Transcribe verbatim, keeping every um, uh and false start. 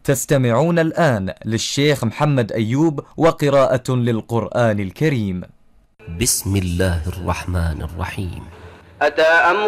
تستمعون الآن للشيخ محمد أيوب وقراءة للقرآن الكريم. بسم الله الرحمن الرحيم. أتى أمر